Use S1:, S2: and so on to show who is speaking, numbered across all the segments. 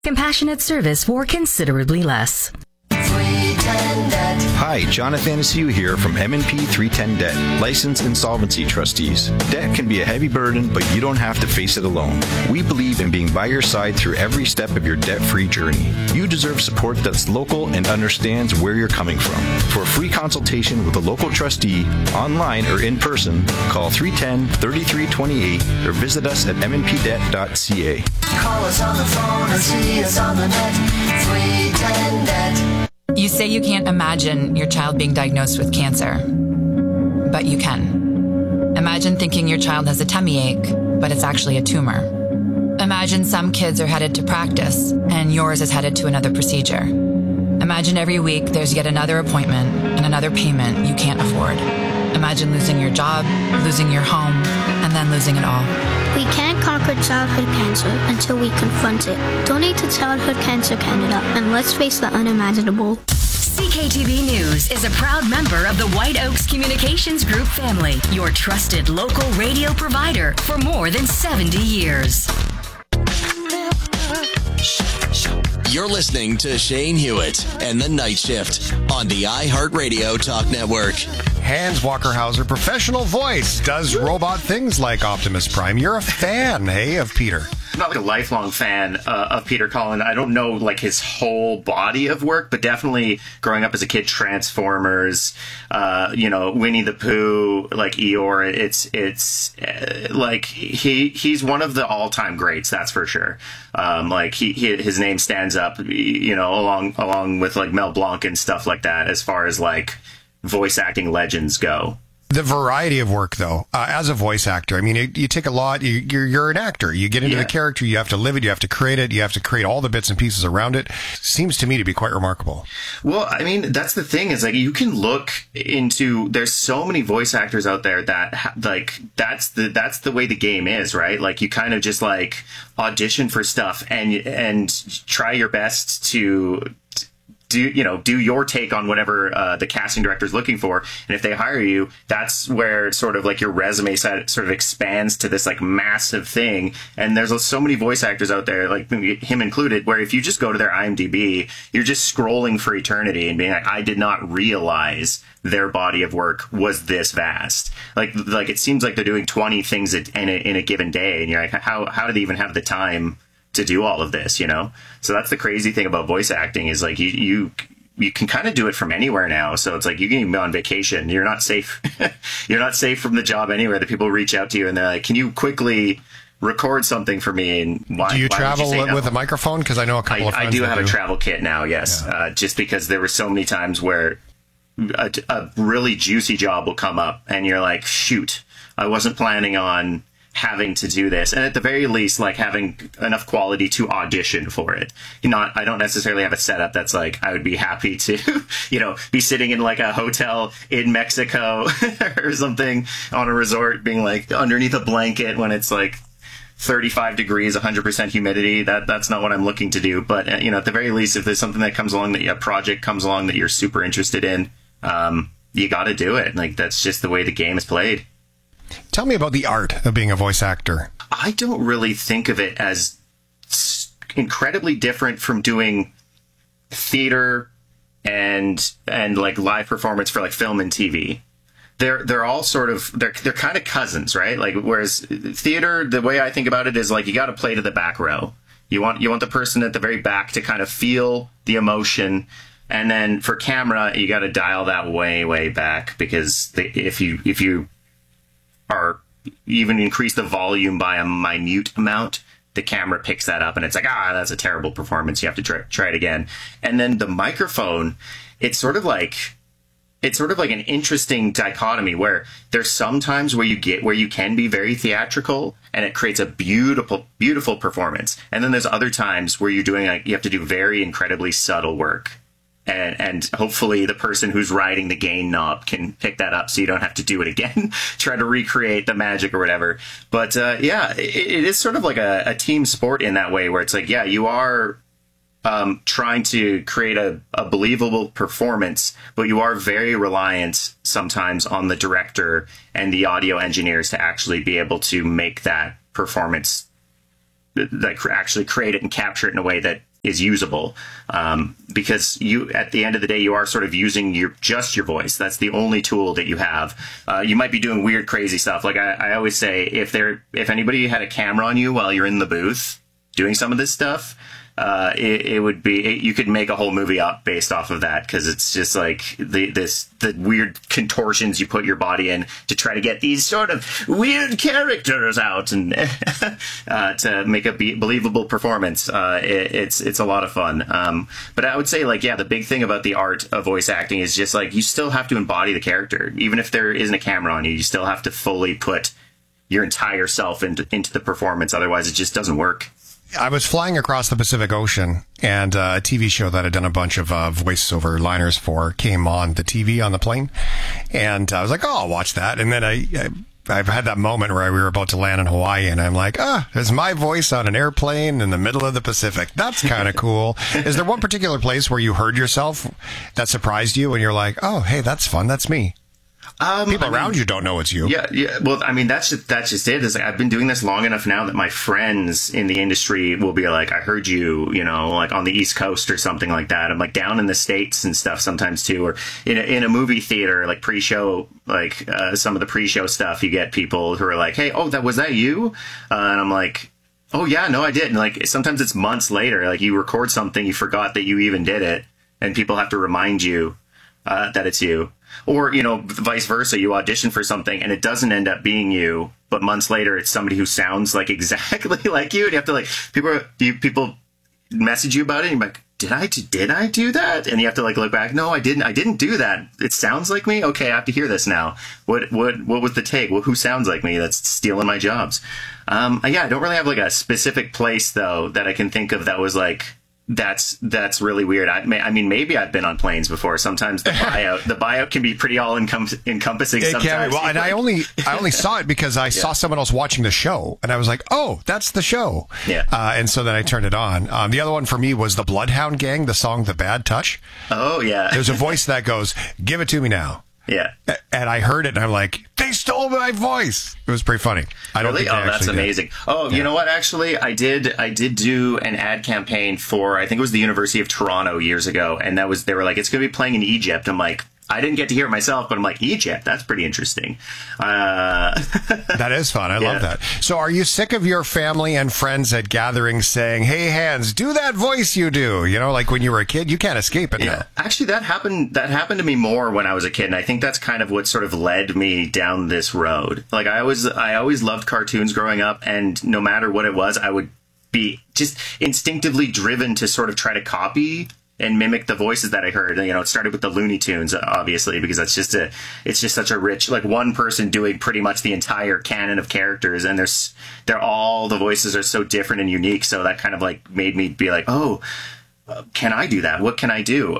S1: Compassionate service for considerably less.
S2: Hi, John Athanasiou here from M&P 310 Debt, licensed insolvency trustees. Debt can be a heavy burden, but you don't have to face it alone. We believe in being by your side through every step of your debt-free journey. You deserve support that's local and understands where you're coming from. For a free consultation with a local trustee, online or in person, call 310-3328 or visit us at mnpdebt.ca.
S3: Call us on the phone or see us on the net. 310 Debt.
S4: You say you can't imagine your child being diagnosed with cancer, but you can. Imagine thinking your child has a tummy ache, but it's actually a tumor. Imagine some kids are headed to practice, and yours is headed to another procedure. Imagine every week there's yet another appointment and another payment you can't afford. Imagine losing your job, losing your home, and then losing it all.
S5: We can't conquer childhood cancer until we confront it. Donate to Childhood Cancer Canada, and let's face the unimaginable.
S1: CKTV News is a proud member of the White Oaks Communications Group family, your trusted local radio provider for more than 70 years.
S6: You're listening to Shane Hewitt and The Night Shift on the iHeartRadio Talk Network.
S7: Hans Walkerhauser, professional voice, does robot things like Optimus Prime. You're a fan, hey, of Peter.
S8: I'm not like a lifelong fan of Peter Cullen. I don't know like his whole body of work, but definitely growing up as a kid, Transformers, Winnie the Pooh, like Eeyore. It's like he's one of the all-time greats, that's for sure. His name stands up, along with like Mel Blanc and stuff like that, as far as like voice acting legends go.
S7: The variety of work, though, as a voice actor, I mean, you take a lot, you're an actor. You get into the character, you have to live it, you have to create it, you have to create all the bits and pieces around it. Seems to me to be quite remarkable.
S8: Well, I mean, that's the thing is like you can look into, there's so many voice actors out there that that's the way the game is, right? Like you kind of just like audition for stuff and try your best to do your take on whatever the casting director is looking for. And if they hire you, that's where sort of like your resume sort of expands to this like massive thing. And there's so many voice actors out there, like him included, where if you just go to their IMDb, you're just scrolling for eternity and being like, I did not realize their body of work was this vast. Like it seems like they're doing 20 things in a given day. And you're like, how do they even have the time to do all of this, So that's the crazy thing about voice acting is like you can kind of do it from anywhere now. So it's like you can be on vacation. You're not safe. You're not safe from the job anywhere. That people reach out to you and they're like, can you quickly record something for me? And why? Do
S7: you travel with a microphone? Because I know a couple of friends.
S8: I do have a travel kit now, yes. Yeah. Just because there were so many times where a really juicy job will come up and you're like, shoot, I wasn't planning on having to do this, and at the very least like having enough quality to audition for it. I don't necessarily have a setup that's like I would be happy to be sitting in like a hotel in Mexico or something on a resort being like underneath a blanket when it's like 35 degrees, 100% humidity. That's not what I'm looking to do. But at the very least, if there's something that comes along, a project comes along that you're super interested in, you got to do it. Like that's just the way the game is played.
S7: Tell me about the art of being a voice actor.
S8: I don't really think of it as incredibly different from doing theater and like live performance for like film and TV. They're all sort of they're kind of cousins, right? Like whereas theater, the way I think about it is like you got to play to the back row. You want the person at the very back to kind of feel the emotion. And then for camera, you got to dial that way back because if you are even increase the volume by a minute amount, the camera picks that up and it's like, that's a terrible performance. You have to try it again. And then the microphone, it's sort of like an interesting dichotomy where there's some times where you can be very theatrical and it creates a beautiful, beautiful performance. And then there's other times where you have to do very incredibly subtle work. And hopefully the person who's riding the gain knob can pick that up so you don't have to do it again, try to recreate the magic or whatever. But it is sort of like a team sport in that way where it's like, you are trying to create a believable performance, but you are very reliant sometimes on the director and the audio engineers to actually be able to make that performance, like actually create it and capture it in a way that usable, because you, at the end of the day, you are sort of using your voice. That's the only tool that you have. You might be doing weird, crazy stuff. Like I always say, if anybody had a camera on you while you're in the booth doing some of this stuff, it would be, you could make a whole movie up based off of that, because it's just like the weird contortions you put your body in to try to get these sort of weird characters out and to make a believable performance. It's a lot of fun. But I would say, like, yeah, the big thing about the art of voice acting is just like, you still have to embody the character. Even if there isn't a camera on you, you still have to fully put your entire self into the performance. Otherwise, it just doesn't work.
S7: I was flying across the Pacific Ocean, and a TV show that I'd done a bunch of voiceover liners for came on the TV on the plane, and I was like, oh, I'll watch that. And then I've had that moment where we were about to land in Hawaii, and I'm like, there's my voice on an airplane in the middle of the Pacific. That's kind of cool. Is there one particular place where you heard yourself that surprised you, and you're like, oh, hey, that's fun, that's me? People around you don't know it's you.
S8: Yeah. Well, I mean, that's just it. Is like, I've been doing this long enough now that my friends in the industry will be like, I heard you, like on the East Coast or something like that. I'm like down in the States and stuff sometimes too, or in a movie theater, like pre-show, like some of the pre-show stuff, you get people who are like, hey, was that you? And I'm like, oh yeah, no, I did. And like, sometimes it's months later, like you record something, you forgot that you even did it, and people have to remind you that it's you. Or, vice versa, you audition for something and it doesn't end up being you, but months later it's somebody who sounds like exactly like you, and you have to, like, people message you about it, and you're like, did I do that? And you have to, like, look back, no, I didn't do that. It sounds like me? Okay, I have to hear this now. What was the take? Well, who sounds like me that's stealing my jobs? I don't really have, like, a specific place, though, that I can think of that was, like, that's really weird. I mean, maybe I've been on planes before. Sometimes the buyout can be pretty all encompassing. It can be.
S7: Well, and I only saw it because I saw someone else watching the show, and I was like, oh, that's the show. Yeah. And so then I turned it on. The other one for me was the Bloodhound Gang, the song "The Bad Touch."
S8: Oh yeah.
S7: There's a voice that goes, "Give it to me now."
S8: Yeah.
S7: And I heard it, and I'm like, they stole my voice. It was pretty funny. I don't
S8: really?
S7: think
S8: that's amazing.
S7: Did.
S8: Oh, yeah. You know what? Actually, I did do an ad campaign for, I think it was the University of Toronto years ago, and they were like, it's going to be playing in Egypt. I'm like, I didn't get to hear it myself, but I'm like, Egypt, that's pretty interesting.
S7: That is fun. I love that. So are you sick of your family and friends at gatherings saying, hey, Hans, do that voice you do? Like when you were a kid, you can't escape it now.
S8: Actually, that happened to me more when I was a kid, and I think that's kind of what sort of led me down this road. Like I always loved cartoons growing up, and no matter what it was, I would be just instinctively driven to sort of try to copy and mimic the voices that I heard. It started with the Looney Tunes, obviously, because it's just such a rich, like, one person doing pretty much the entire canon of characters, and they're all, the voices are so different and unique. So that kind of like made me be like, oh, can I do that? What can I do?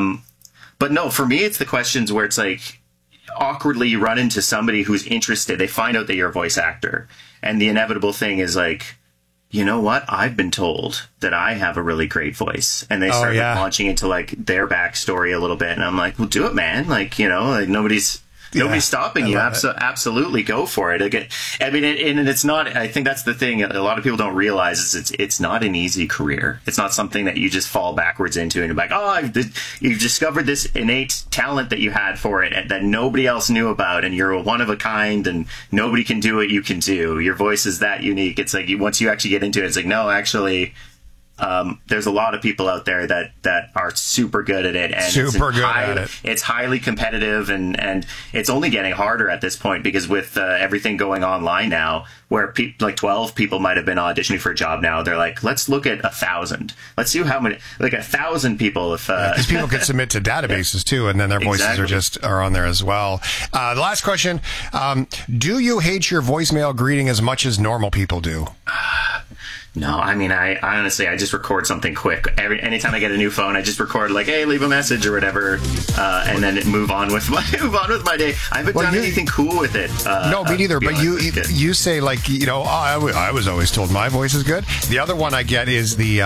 S8: But no, for me, it's the questions where it's like, awkwardly you run into somebody who's interested. They find out that you're a voice actor, and the inevitable thing is like, you know what? I've been told that I have a really great voice. And they started launching into like their backstory a little bit. And I'm like, well, do it, man. Like, like nobody's stopping you. Absolutely go for it. I mean, and it's not, I think that's the thing a lot of people don't realize is it's not an easy career. It's not something that you just fall backwards into and you're like, oh, you've discovered this innate talent that you had for it that nobody else knew about, and you're one of a kind and nobody can do what you can do. Your voice is that unique. It's like once you actually get into it, it's like, no, actually, there's a lot of people out there that are super good at it, and it's highly competitive, and it's only getting harder at this point because with everything going online now, where like 12 people might have been auditioning for a job now, they're like, let's look at 1,000. Let's see how many, like 1,000 people. If because
S7: people can submit to databases too, and then their voices are on there as well. The last question: do you hate your voicemail greeting as much as normal people do?
S8: No, I mean, I honestly, I just record something quick. Anytime I get a new phone, I just record like, hey, leave a message or whatever, and then move on with my day. I haven't done anything cool with it.
S7: No, me neither. But you say like, I was always told my voice is good. The other one I get is the,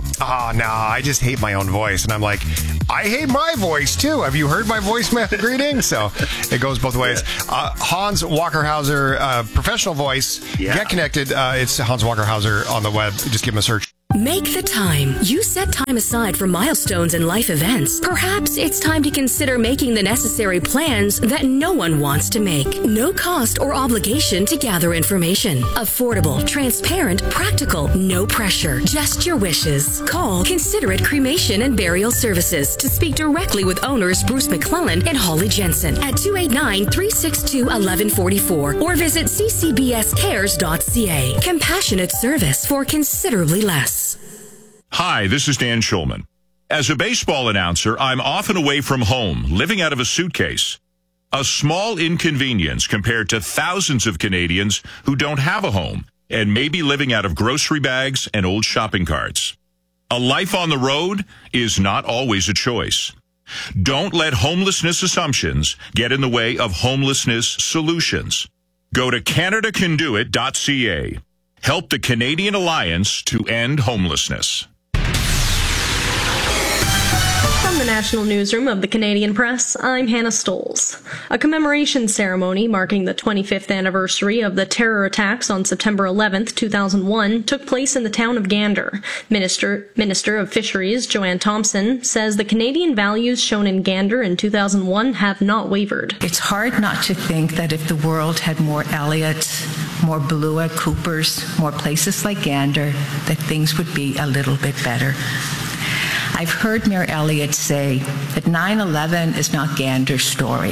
S7: I just hate my own voice. And I'm like, I hate my voice too. Have you heard my voicemail greeting? So it goes both ways. Hans Walkerhauser, professional voice. Yeah. Get connected. It's Hans Walkerhauser on the web. Just give him a search.
S1: Make the time. You set time aside for milestones and life events. Perhaps it's time to consider making the necessary plans that no one wants to make. No cost or obligation to gather information. Affordable, transparent, practical, no pressure. Just your wishes. Call Considerate Cremation and Burial Services to speak directly with owners Bruce McClellan and Holly Jensen at 289-362-1144 or visit ccbscares.ca. Compassionate service for considerably less.
S9: Hi, this is Dan Schulman. As a baseball announcer, I'm often away from home, living out of a suitcase. A small inconvenience compared to thousands of Canadians who don't have a home and may be living out of grocery bags and old shopping carts. A life on the road is not always a choice. Don't let homelessness assumptions get in the way of homelessness solutions. Go to CanadaCanDoIt.ca. Help the Canadian Alliance to end homelessness.
S10: From the National Newsroom of the Canadian Press, I'm Hannah Stoles. A commemoration ceremony marking the 25th anniversary of the terror attacks on September 11, 2001, took place in the town of Gander. Minister of Fisheries Joanne Thompson says the Canadian values shown in Gander in 2001 have not wavered.
S11: It's hard not to think that if the world had more Elliots, more Belua Coopers, more places like Gander, that things would be a little bit better. I've heard Mayor Elliott say that 9/11 is not Gander's story.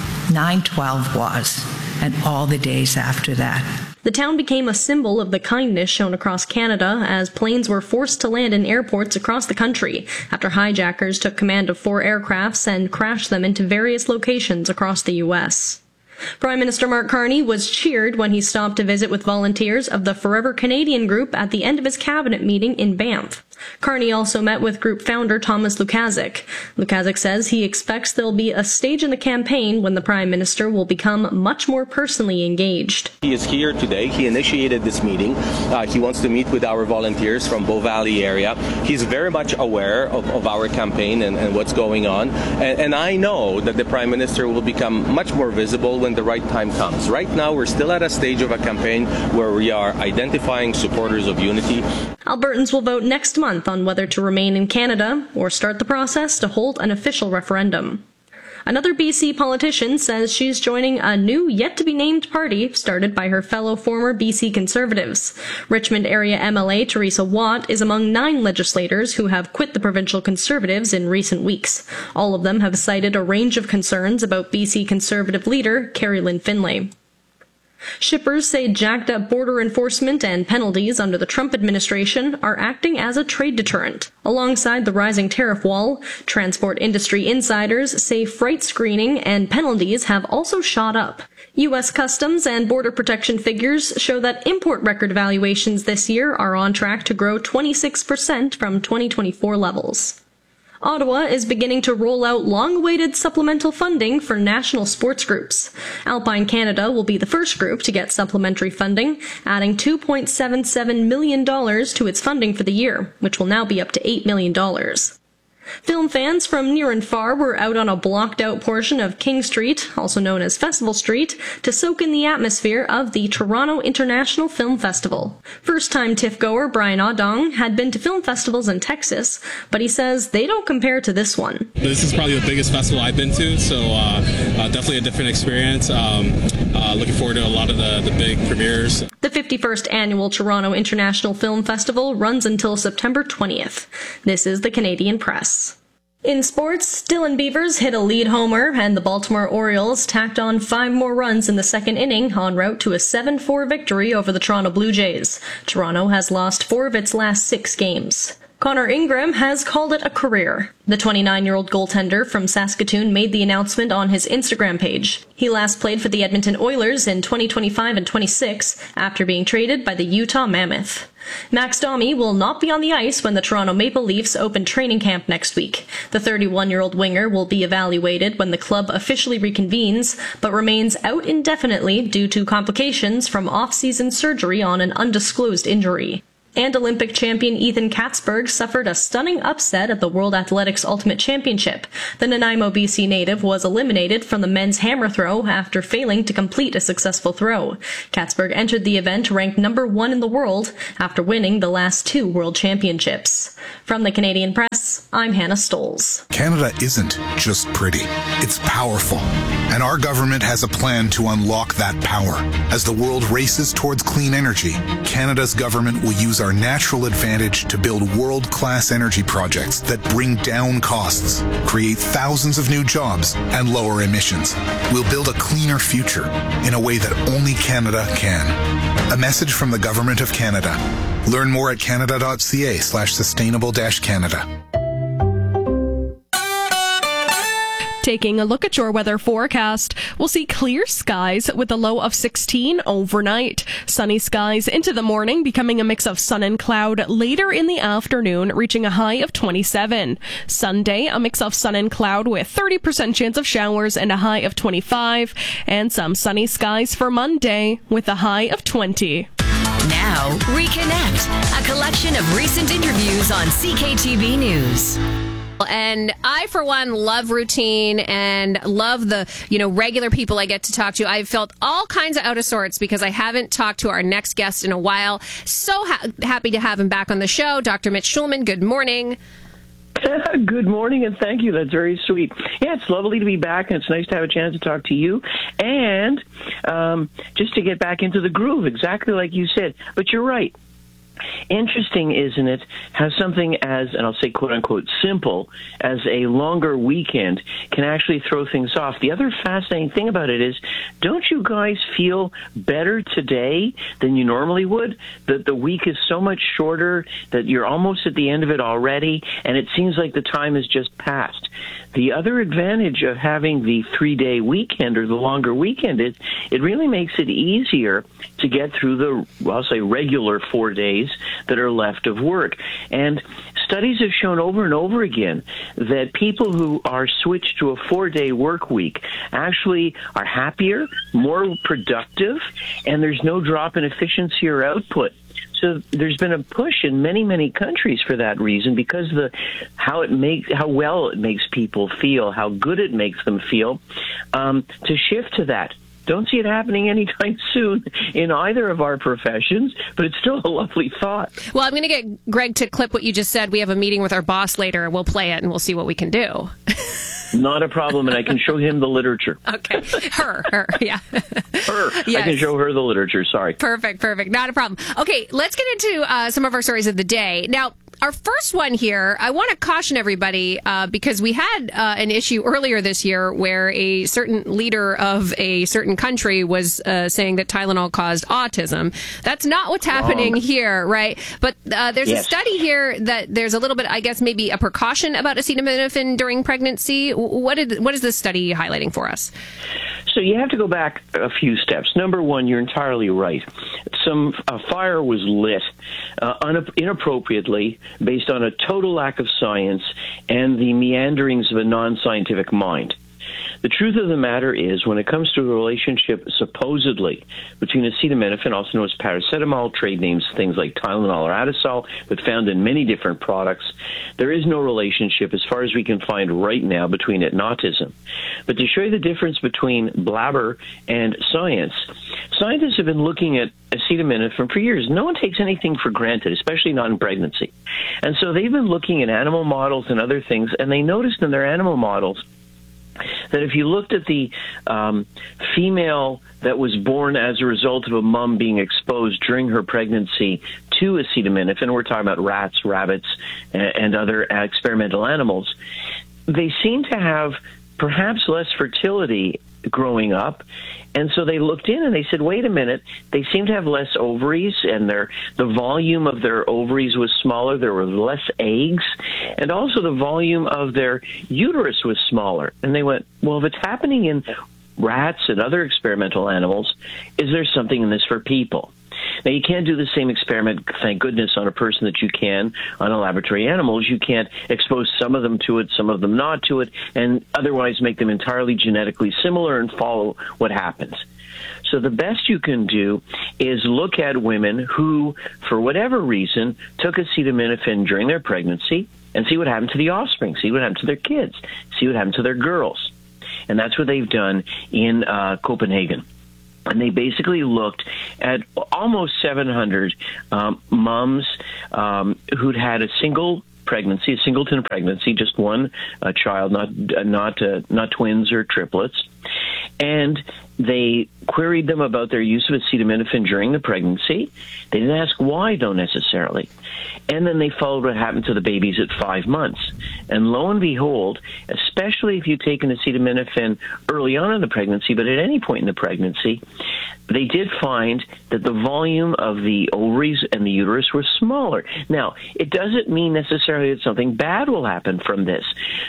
S11: 9/12 was, and all the days after that.
S10: The town became a symbol of the kindness shown across Canada as planes were forced to land in airports across the country after hijackers took command of 4 aircrafts and crashed them into various locations across the U.S. Prime Minister Mark Carney was cheered when he stopped to visit with volunteers of the Forever Canadian group at the end of his cabinet meeting in Banff. Carney also met with group founder Thomas Lukaszuk. Lukaszuk says he expects there'll be a stage in the campaign when the Prime Minister will become much more personally engaged.
S12: He is here today. He initiated this meeting. He wants to meet with our volunteers from Bow Valley area. He's very much aware of our campaign and what's going on. And I know that the Prime Minister will become much more visible when the right time comes. Right now, we're still at a stage of a campaign where we are identifying supporters of unity.
S10: Albertans will vote next month on whether to remain in Canada or start the process to hold an official referendum. Another BC politician says she's joining a new yet-to-be-named party started by her fellow former BC Conservatives. Richmond area MLA Teresa Watt is among 9 legislators who have quit the provincial Conservatives in recent weeks. All of them have cited a range of concerns about BC Conservative leader Carrie Lynn Finlay. Shippers say jacked-up border enforcement and penalties under the Trump administration are acting as a trade deterrent. Alongside the rising tariff wall, transport industry insiders say freight screening and penalties have also shot up. U.S. Customs and Border Protection figures show that import record valuations this year are on track to grow 26% from 2024 levels. Ottawa is beginning to roll out long-awaited supplemental funding for national sports groups. Alpine Canada will be the first group to get supplementary funding, adding $2.77 million to its funding for the year, which will now be up to $8 million. Film fans from near and far were out on a blocked-out portion of King Street, also known as Festival Street, to soak in the atmosphere of the Toronto International Film Festival. First-time TIFF-goer Brian Odong had been to film festivals in Texas, but he says they don't compare to this one.
S13: This is probably the biggest festival I've been to, so definitely a different experience. Looking forward to a lot of the big premieres.
S10: The 51st Annual Toronto International Film Festival runs until September 20th. This is the Canadian Press. In sports, Dylan Beavers hit a lead homer, and the Baltimore Orioles tacked on 5 more runs in the second inning en route to a 7-4 victory over the Toronto Blue Jays. Toronto has lost 4 of its last 6 games. Connor Ingram has called it a career. The 29-year-old goaltender from Saskatoon made the announcement on his Instagram page. He last played for the Edmonton Oilers in 2025 and 26 after being traded by the Utah Mammoth. Max Domi will not be on the ice when the Toronto Maple Leafs open training camp next week. The 31-year-old winger will be evaluated when the club officially reconvenes, but remains out indefinitely due to complications from off-season surgery on an undisclosed injury. And Olympic champion Ethan Katzberg suffered a stunning upset at the World Athletics Ultimate Championship. The Nanaimo, BC native was eliminated from the men's hammer throw after failing to complete a successful throw. Katzberg entered the event ranked number 1 in the world after winning the last 2 World Championships. From the Canadian Press, I'm Hannah Stoles.
S14: Canada isn't just pretty, it's powerful. And our government has a plan to unlock that power. As the world races towards clean energy, Canada's government will use our natural advantage to build world-class energy projects that bring down costs, create thousands of new jobs, and lower emissions. We'll build a cleaner future in a way that only Canada can. A message from the Government of Canada. Learn more at canada.ca/sustainable-Canada.
S15: Taking a look at your weather forecast, we'll see clear skies with a low of 16 overnight. Sunny skies into the morning, becoming a mix of sun and cloud later in the afternoon, reaching a high of 27. Sunday, a mix of sun and cloud with 30% chance of showers and a high of 25. And some sunny skies for Monday with a high of 20.
S1: Now, Reconnect, a collection of recent interviews on CKTB News.
S16: And I, for one, love routine and love the, regular people I get to talk to. I've felt all kinds of out of sorts because I haven't talked to our next guest in a while. So happy to have him back on the show. Dr. Mitch Shulman, good morning.
S17: Good morning, and thank you. That's very sweet. Yeah, it's lovely to be back, and it's nice to have a chance to talk to you. And just to get back into the groove, exactly like you said. But you're right. Interesting, isn't it, how something as, and I'll say quote-unquote simple, as a longer weekend can actually throw things off. The other fascinating thing about it is, don't you guys feel better today than you normally would? That the week is so much shorter, that you're almost at the end of it already, and it seems like the time has just passed. The other advantage of having the 3-day weekend or the longer weekend is it really makes it easier to get through the, I'll say, regular 4 days that are left of work. And studies have shown over and over again that people who are switched to a 4-day work week actually are happier, more productive, and there's no drop in efficiency or output. So there's been a push in many, many countries for that reason, because how well it makes people feel, how good it makes them feel, to shift to that. Don't see it happening anytime soon in either of our professions, but it's still a lovely thought.
S16: Well, I'm going to get Greg to clip what you just said. We have a meeting with our boss later, and we'll play it, and we'll see what we can do.
S17: Not a problem, and I can show him the literature.
S16: Okay. Her, yeah.
S17: Her.
S16: Yes.
S17: I can show her the literature, sorry.
S16: Perfect. Not a problem. Okay, let's get into some of our stories of the day. Now, our first one here, I want to caution everybody because we had an issue earlier this year where a certain leader of a certain country was saying that Tylenol caused autism. That's not what's happening here, right? But there's a study here that there's a little bit, I guess, maybe a precaution about acetaminophen during pregnancy. What is this study highlighting for us?
S17: So you have to go back a few steps. Number one, you're entirely right. A fire was lit inappropriately based on a total lack of science and the meanderings of a non-scientific mind. The truth of the matter is, when it comes to the relationship, supposedly, between acetaminophen, also known as paracetamol, trade names things like Tylenol or Adasol, but found in many different products, there is no relationship, as far as we can find right now, between it and autism. But to show you the difference between blabber and science, scientists have been looking at acetaminophen for years. No one takes anything for granted, especially not in pregnancy. And so they've been looking at animal models and other things, and they noticed in their animal models that if you looked at the female that was born as a result of a mom being exposed during her pregnancy to acetaminophen, we're talking about rats, rabbits, and other experimental animals, they seem to have perhaps less fertility growing up. And so they looked in and they said, wait a minute, they seem to have less ovaries, and the volume of their ovaries was smaller, there were less eggs, and also the volume of their uterus was smaller. And they went, well, if it's happening in rats and other experimental animals, is there something in this for people? Now, you can't do the same experiment, thank goodness, on a person that you can on a laboratory animals. You can't expose some of them to it, some of them not to it, and otherwise make them entirely genetically similar and follow what happens. So the best you can do is look at women who, for whatever reason, took acetaminophen during their pregnancy and see what happened to the offspring, see what happened to their kids, see what happened to their girls. And that's what they've done in Copenhagen. And they basically looked at almost 700 moms who'd had a single pregnancy, a singleton pregnancy, just one child, not twins or triplets. And they queried them about their use of acetaminophen during the pregnancy. They didn't ask why, though, necessarily. And then they followed what happened to the babies at 5 months. And lo and behold, especially if you take an acetaminophen early on in the pregnancy, but at any point in the pregnancy, they did find that the volume of the ovaries and the uterus were smaller. Now, it doesn't mean necessarily that something bad will happen from this,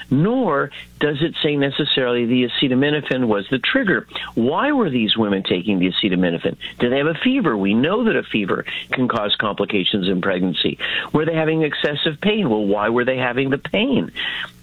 S17: nor does it say necessarily the acetaminophen was the trigger. Why were these women taking the acetaminophen? Did they have a fever? We know that a fever can cause complications in pregnancy. Were they having excessive pain? Well, why were they having the pain?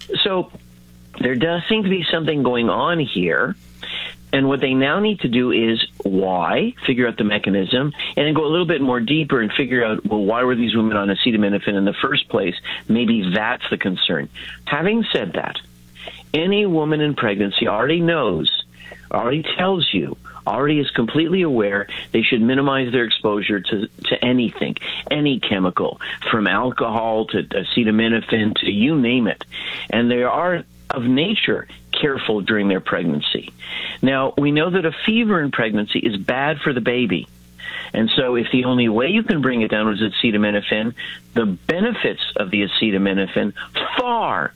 S17: So there does seem to be something going on here. And what they now need to do is why, figure out the mechanism, and then go a little bit more deeper and figure out, well, why were these women on acetaminophen in the first place? Maybe that's the concern. Having said that, any woman in pregnancy already knows, already tells you, already is completely aware they should minimize their exposure to anything, any chemical, from alcohol to acetaminophen to you name it. And they are, of nature, careful during their pregnancy. Now, we know that a fever in pregnancy is bad for the baby. And so if the only way you can bring it down is acetaminophen, the benefits of the acetaminophen far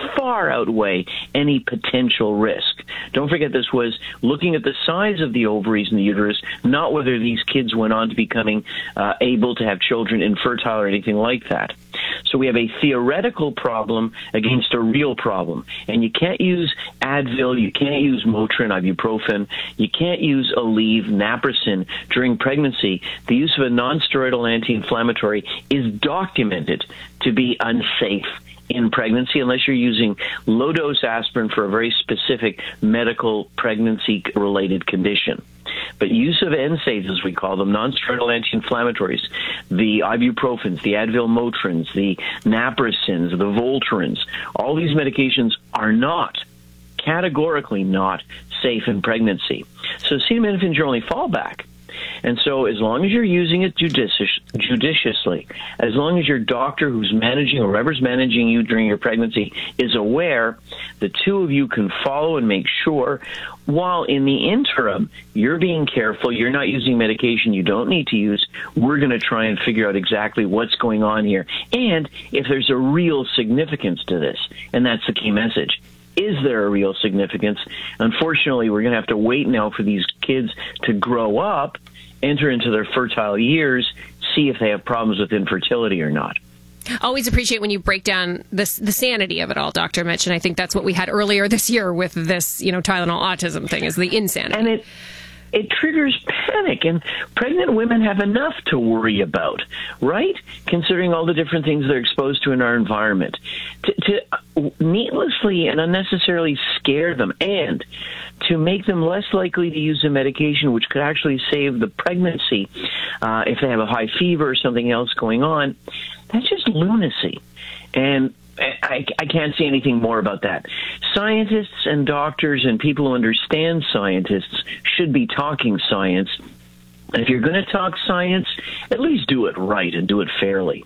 S17: outweigh any potential risk. Don't forget, this was looking at the size of the ovaries and the uterus, not whether these kids went on to becoming able to have children, infertile or anything like that. So we have a theoretical problem against a real problem. And you can't use Advil, you can't use Motrin, ibuprofen, you can't use Aleve, naproxen during pregnancy. The use of a non-steroidal anti-inflammatory is documented to be unsafe in pregnancy unless you're using low-dose aspirin for a very specific medical pregnancy-related condition. But use of NSAIDs, as we call them, non-steroidal anti-inflammatories, the ibuprofens, the Advil Motrins, the naproxens, the Voltarens, all these medications are not, categorically not, safe in pregnancy. So acetaminophen is your only fallback. And so as long as you're using it judiciously, as long as your doctor who's managing or whoever's managing you during your pregnancy is aware, the two of you can follow and make sure, while in the interim, you're being careful, you're not using medication you don't need to use, we're going to try and figure out exactly what's going on here. And if there's a real significance to this, and that's the key message. Is there a real significance? Unfortunately, we're going to have to wait now for these kids to grow up, enter into their fertile years, see if they have problems with infertility or not.
S16: Always appreciate when you break down the sanity of it all, Dr. Mitch, and I think that's what we had earlier this year with this, Tylenol autism thing, is the insanity.
S17: And it triggers panic, and pregnant women have enough to worry about, right? Considering all the different things they're exposed to in our environment. To needlessly and unnecessarily scare them and to make them less likely to use a medication which could actually save the pregnancy if they have a high fever or something else going on, that's just lunacy. And I can't say anything more about that. Scientists and doctors and people who understand scientists should be talking science. And if you're going to talk science, at least do it right and do it fairly.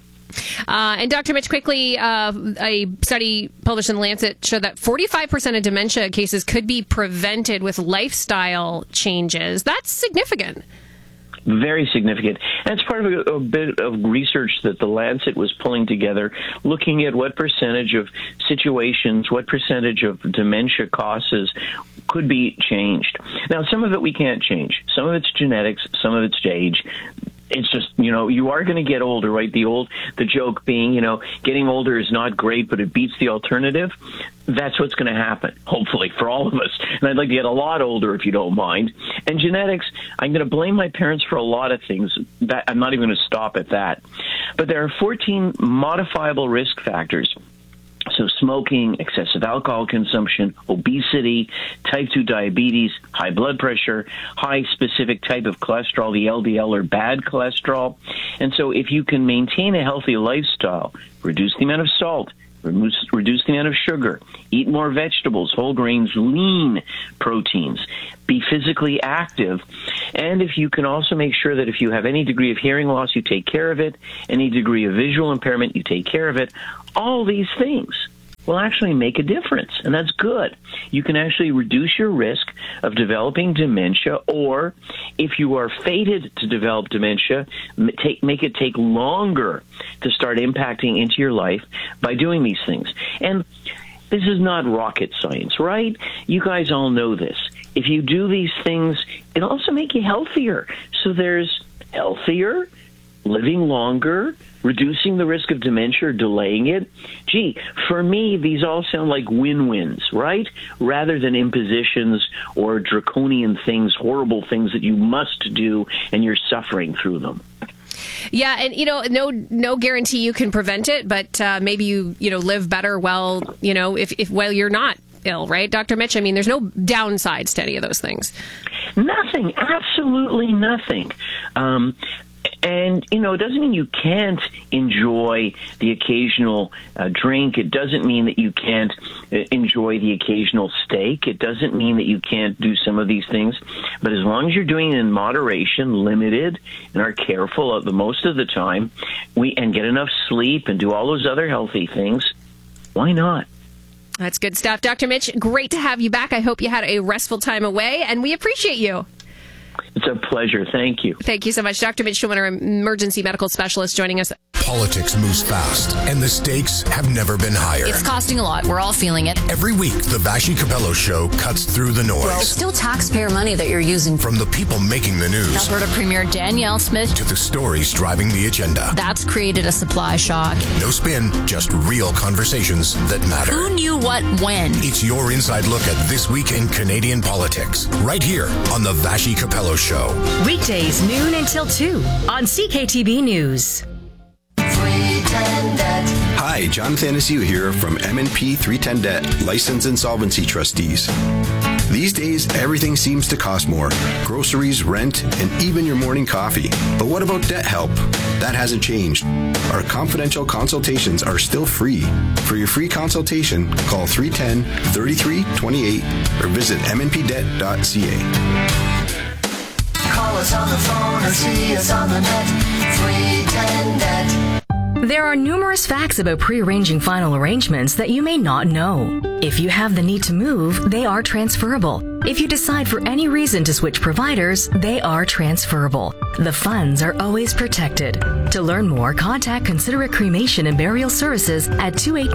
S16: And Dr. Mitch, quickly, a study published in The Lancet showed that 45% of dementia cases could be prevented with lifestyle changes. That's significant.
S17: Very significant. And it's part of a bit of research that the Lancet was pulling together, looking at what percentage of situations, what percentage of dementia causes could be changed. Now, some of it we can't change. Some of it's genetics, some of it's age. it's just, you are going to get older, right? The joke being, getting older is not great, but it beats the alternative. That's what's going to happen, hopefully, for all of us. And I'd like to get a lot older, if you don't mind. And genetics, I'm going to blame my parents for a lot of things. That I'm not even going to stop at that. But there are 14 modifiable risk factors. So smoking, excessive alcohol consumption, obesity, type 2 diabetes, high blood pressure, high specific type of cholesterol, the LDL or bad cholesterol. And so if you can maintain a healthy lifestyle, reduce the amount of salt, reduce the amount of sugar, eat more vegetables, whole grains, lean proteins, be physically active, and if you can also make sure that if you have any degree of hearing loss, you take care of it, any degree of visual impairment, you take care of it, all these things will actually make a difference, and that's good. You can actually reduce your risk of developing dementia, or if you are fated to develop dementia, make it take longer to start impacting into your life by doing these things. And this is not rocket science, right? You guys all know this. If you do these things, it'll also make you healthier. So there's healthier, living longer, reducing the risk of dementia or delaying it. Gee, for me, these all sound like win-wins, right? Rather than impositions or draconian things, horrible things that you must do and you're suffering through them.
S16: Yeah, and no guarantee you can prevent it, but maybe you live better while you're not ill, right, Dr. Mitch? I mean, there's no downsides to any of those things.
S17: Nothing, absolutely nothing. And, it doesn't mean you can't enjoy the occasional drink. It doesn't mean that you can't enjoy the occasional steak. It doesn't mean that you can't do some of these things. But as long as you're doing it in moderation, limited, and are careful the most of the time, and get enough sleep and do all those other healthy things, why not?
S16: That's good stuff. Dr. Mitch, great to have you back. I hope you had a restful time away, and we appreciate you.
S17: It's a pleasure. Thank you.
S16: Thank you so much. Dr. Mitch Schulman, our emergency medical specialist, joining us.
S18: Politics moves fast, and the stakes have never been higher.
S19: It's costing a lot. We're all feeling it.
S18: Every week, the Vashi Capello Show cuts through the noise.
S19: Well, it's still taxpayer money that you're using.
S18: From the people making the news.
S19: Alberta Premier Danielle Smith.
S18: To the stories driving the agenda.
S19: That's created a supply shock.
S18: No spin, just real conversations that matter.
S19: Who knew what when?
S18: It's your inside look at this week in Canadian politics. Right here on the Vashi Capello Show.
S1: Weekdays noon until 2 on CKTB News.
S2: Hi, Jonathan Asiu here from M&P 310 Debt, Licensed Insolvency Trustees. These days, everything seems to cost more. Groceries, rent, and even your morning coffee. But what about debt help? That hasn't changed. Our confidential consultations are still free. For your free consultation, call 310-3328 or visit mnpdebt.ca.
S3: Call us on the phone or see us on the net. 310 Debt.
S1: There are numerous facts about pre-arranging final arrangements that you may not know. If you have the need to move, they are transferable. If you decide for any reason to switch providers, they are transferable. The funds are always protected. To learn more, contact Considerate Cremation and Burial Services at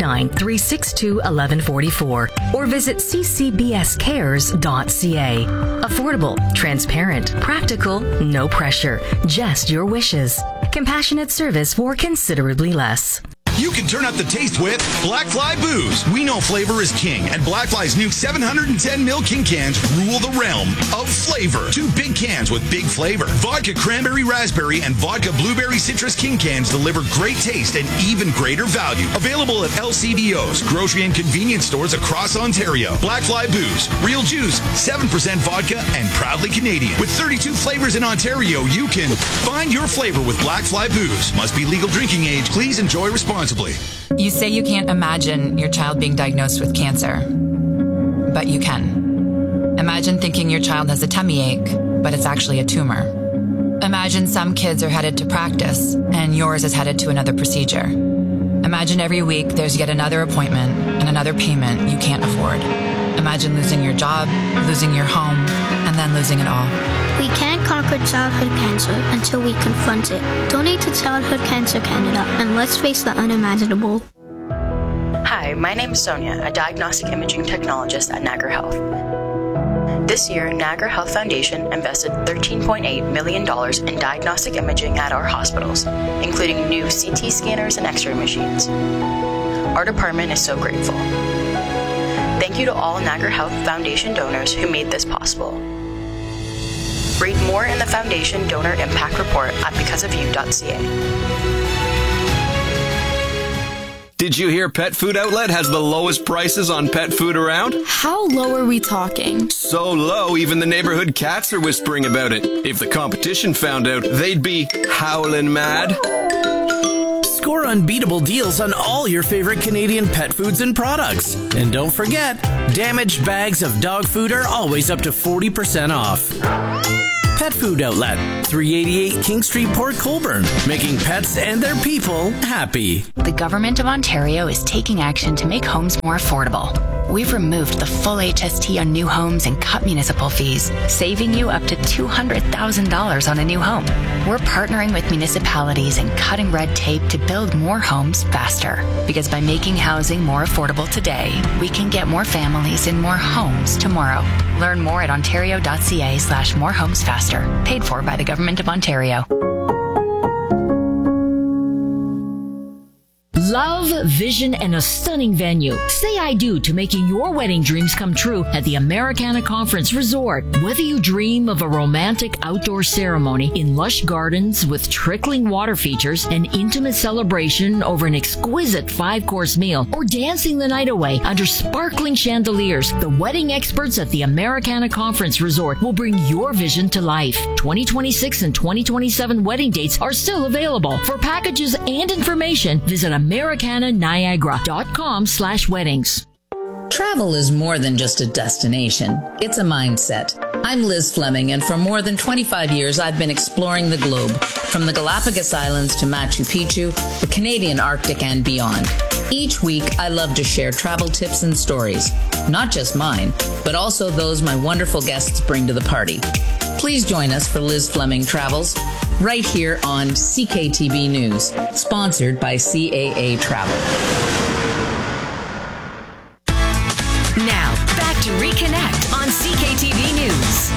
S1: 289-362-1144 or visit ccbscares.ca. Affordable, transparent, practical, no pressure, just your wishes. Compassionate service for considerably less.
S20: You can turn up the taste with Blackfly Booze. We know flavor is king, and Blackfly's new 710 ml King cans rule the realm of flavor. 2 big cans with big flavor. Vodka Cranberry Raspberry and Vodka Blueberry Citrus King cans deliver great taste and even greater value. Available at LCBOs, grocery and convenience stores across Ontario. Blackfly Booze. Real juice, 7% vodka, and proudly Canadian. With 32 flavors in Ontario, you can find your flavor with Blackfly Booze. Must be legal drinking age. Please enjoy responsibly.
S4: You say you can't imagine your child being diagnosed with cancer, but you can. Imagine thinking your child has a tummy ache, but it's actually a tumor. Imagine some kids are headed to practice, and yours is headed to another procedure. Imagine every week there's yet another appointment and another payment you can't afford. Imagine losing your job, losing your home, and then losing it all.
S5: We can't conquer childhood cancer until we confront it. Donate to Childhood Cancer Canada and let's face the unimaginable.
S21: Hi, my name is Sonia, a diagnostic imaging technologist at Niagara Health. This year, Niagara Health Foundation invested $13.8 million in diagnostic imaging at our hospitals, including new CT scanners and X-ray machines. Our department is so grateful. Thank you to all Niagara Health Foundation donors who made this possible. Read more in the Foundation Donor Impact Report at becauseofyou.ca.
S22: Did you hear Pet Food Outlet has the lowest prices on pet food around?
S23: How low are we talking?
S22: So low, even the neighborhood cats are whispering about it. If the competition found out, they'd be howling mad.
S24: Score unbeatable deals on all your favorite Canadian pet foods and products. And don't forget, damaged bags of dog food are always up to 40% off. Pet Food Outlet, 388 King Street, Port Colborne, making pets and their people happy.
S25: The Government of Ontario is taking action to make homes more affordable. We've removed the full HST on new homes and cut municipal fees, saving you up to $200,000 on a new home. We're partnering with municipalities and cutting red tape to build more homes faster. Because by making housing more affordable today, we can get more families in more homes tomorrow. Learn more at ontario.ca/morehomesfaster. Paid for by the Government of Ontario.
S26: Love, vision, and a stunning venue. Say I do to making your wedding dreams come true at the Americana Conference Resort. Whether you dream of a romantic outdoor ceremony in lush gardens with trickling water features, an intimate celebration over an exquisite 5-course meal, or dancing the night away under sparkling chandeliers, the wedding experts at the Americana Conference Resort will bring your vision to life. 2026 and 2027 wedding dates are still available. For packages and information, visit americananiagara.com/weddings.
S27: Travel is more than just a destination. It's a mindset. I'm Liz Fleming, and for more than 25 years, I've been exploring the globe, from the Galapagos Islands to Machu Picchu, the Canadian Arctic, and beyond. Each week, I love to share travel tips and stories, not just mine, but also those my wonderful guests bring to the party. Please join us for Liz Fleming Travels, right here on CKTB News, sponsored by CAA Travel.
S1: Now, back to Reconnect on CKTV News.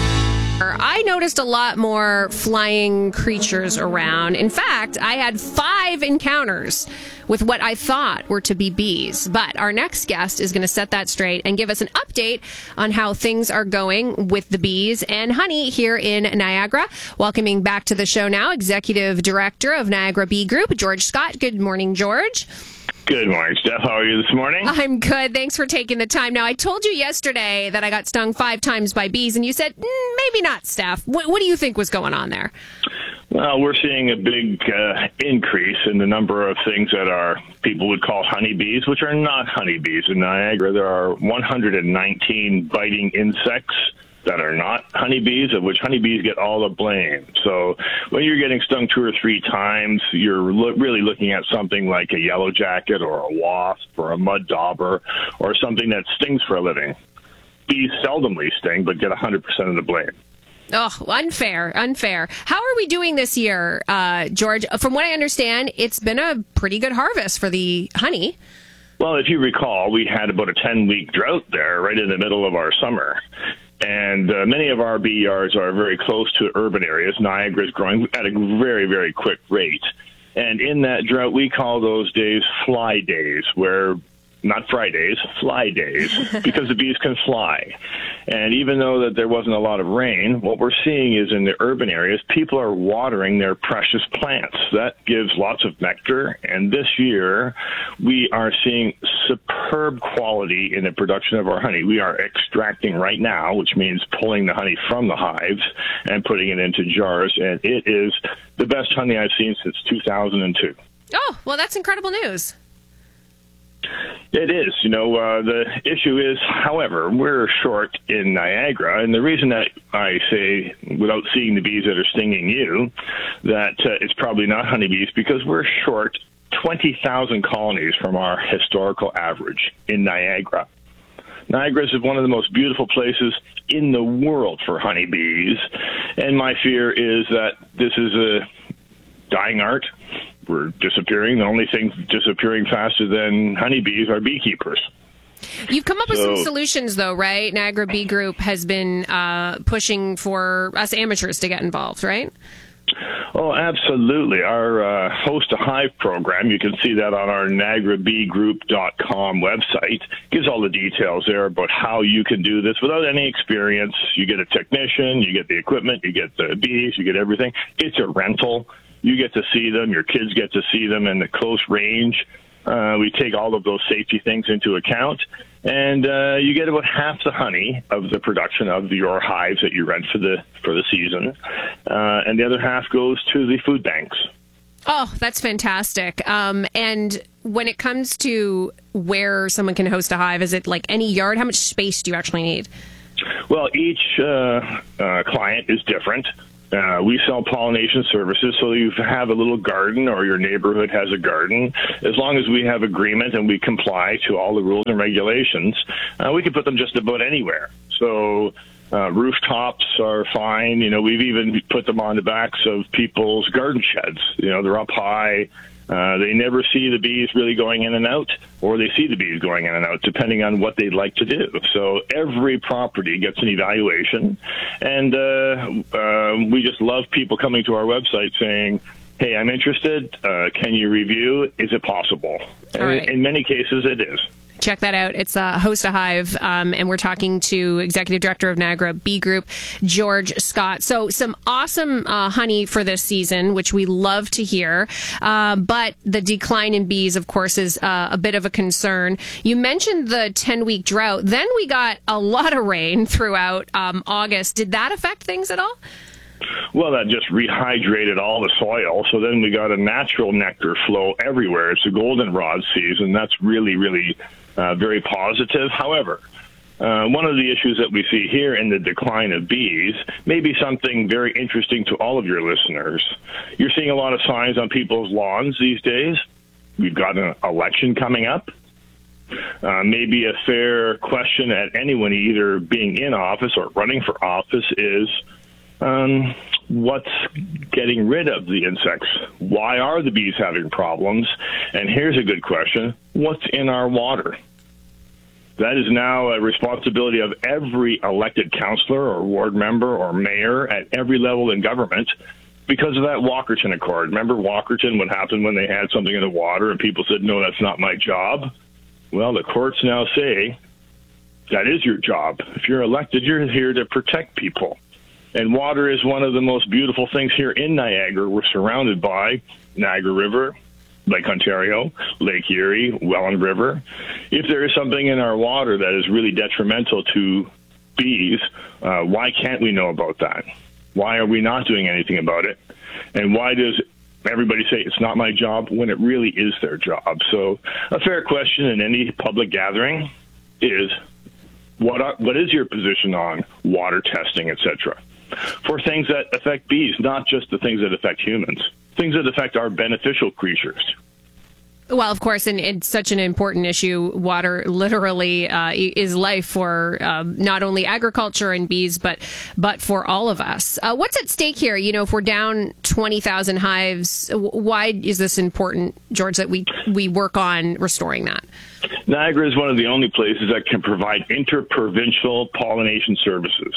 S16: I noticed a lot more flying creatures around. In fact, I had 5 encounters with what I thought were to be bees. But our next guest is going to set that straight and give us an update on how things are going with the bees and honey here in Niagara. Welcoming back to the show now, Executive Director of Niagara Bee Group, George Scott. Good morning, George.
S28: Good morning, Steph. How are you this morning?
S16: I'm good. Thanks for taking the time. Now, I told you yesterday that I got stung 5 times by bees, and you said, maybe not, Steph. What do you think was going on there?
S28: Well, we're seeing a big increase in the number of things that are people would call honeybees, which are not honeybees. In Niagara, there are 119 biting insects that are not honeybees, of which honeybees get all the blame. So when you're getting stung 2 or 3 times, you're really looking at something like a yellow jacket or a wasp or a mud dauber or something that stings for a living. Bees seldomly sting, but get 100% of the blame.
S16: Oh, unfair. How are we doing this year, George? From what I understand, it's been a pretty good harvest for the honey.
S28: Well, if you recall, we had about a 10-week drought there right in the middle of our summer. And many of our bee yards are very close to urban areas. Niagara is growing at a very, very quick rate. And in that drought, we call those days fly days, where not Fridays, fly days, because the bees can fly. And even though that there wasn't a lot of rain, what we're seeing is in the urban areas, people are watering their precious plants. That gives lots of nectar. And this year, we are seeing superb quality in the production of our honey. We are extracting right now, which means pulling the honey from the hives and putting it into jars. And it is the best honey I've seen since 2002.
S16: Oh, well, that's incredible news.
S28: It is. The issue is, however, we're short in Niagara, and the reason that I say, without seeing the bees that are stinging you, that it's probably not honeybees, because we're short 20,000 colonies from our historical average in Niagara. Niagara is one of the most beautiful places in the world for honeybees, and my fear is that this is a dying art. We're disappearing. The only thing disappearing faster than honeybees are beekeepers.
S16: You've come up with some solutions, though, right? Niagara Bee Group has been pushing for us amateurs to get involved, right?
S28: Oh, absolutely. Our Host a Hive program, you can see that on our NiagaraBeeGroup.com website, gives all the details there about how you can do this without any experience. You get a technician, you get the equipment, you get the bees, you get everything. It's a rental. You get to see them. Your kids get to see them in the close range. We take all of those safety things into account, and you get about half the honey of the production of your hives that you rent for the season, and the other half goes to the food banks.
S16: Oh, that's fantastic. And when it comes to where someone can host a hive, is it like any yard? How much space do you actually need?
S28: Well, each client is different. We sell pollination services, so you have a little garden or your neighborhood has a garden. As long as we have agreement and we comply to all the rules and regulations, we can put them just about anywhere. So rooftops are fine. You know, we've even put them on the backs of people's garden sheds. You know, they're up high. They never see the bees really going in and out, or they see the bees going in and out, depending on what they'd like to do. So every property gets an evaluation, and we just love people coming to our website saying, hey, I'm interested. Can you review? Is it possible?
S16: Right.
S28: In many cases, it is.
S16: Check that out. It's Host a Hive, and we're talking to Executive Director of Niagara Bee Group, George Scott. So some awesome honey for this season, which we love to hear. But the decline in bees, of course, is a bit of a concern. You mentioned the 10-week drought. Then we got a lot of rain throughout August. Did that affect things at all?
S28: Well, that just rehydrated all the soil. So then we got a natural nectar flow everywhere. It's a goldenrod season. That's really, really very positive. However, one of the issues that we see here in the decline of bees may be something very interesting to all of your listeners. You're seeing a lot of signs on people's lawns these days. We've got an election coming up. Maybe a fair question at anyone either being in office or running for office is, what's getting rid of the insects? Why are the bees having problems? And here's a good question. What's in our water? That is now a responsibility of every elected councillor or ward member or mayor at every level in government because of that Walkerton Accord. Remember Walkerton, what happened when they had something in the water and people said, no, that's not my job? Well, the courts now say that is your job. If you're elected, you're here to protect people. And water is one of the most beautiful things here in Niagara. We're surrounded by Niagara River, Lake Ontario, Lake Erie, Welland River. If there is something in our water that is really detrimental to bees, why can't we know about that? Why are we not doing anything about it? And why does everybody say it's not my job when it really is their job? So a fair question in any public gathering is, what is your position on water testing, etc.? For things that affect bees, not just the things that affect humans, things that affect our beneficial creatures.
S16: Well, of course, and it's such an important issue. Water literally is life for not only agriculture and bees, but for all of us. What's at stake here? You know, if we're down 20,000 hives, why is this important, George, that we work on restoring that?
S28: Niagara is one of the only places that can provide interprovincial pollination services.